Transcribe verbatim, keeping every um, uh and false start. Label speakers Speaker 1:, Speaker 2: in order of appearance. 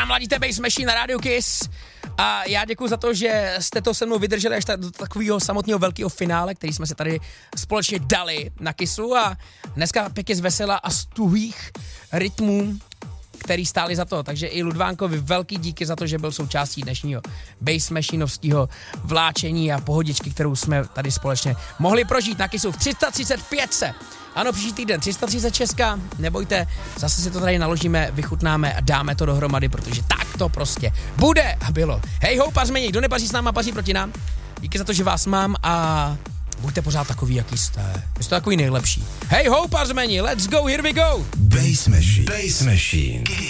Speaker 1: nám ladíte Bass Machine na Radio Kiss a já děkuji za to, že jste to se mnou vydrželi až do takového samotného velkého finále, který jsme se tady společně dali na Kissu a dneska pěkně z vesela a z tuhých rytmů, který stáli za to, takže i Ludvánkovi velký díky za to, že byl součástí dnešního Bass Machineovského vláčení a pohodičky, kterou jsme tady společně mohli prožít na Kissu v tři sta třicet pět. Ano, příští týden tři sta třicet šest, nebojte, zase si to tady naložíme, vychutnáme a dáme to dohromady, protože tak to prostě bude a bylo. Hej ho, pařmeni, kdo nepaří s náma, paří proti nám. Díky za to, že vás mám a buďte pořád takový, jaký jste. Jste takový nejlepší. Hej ho, pařmeni, let's go, here we go.
Speaker 2: Bass Machine. Bass Machine.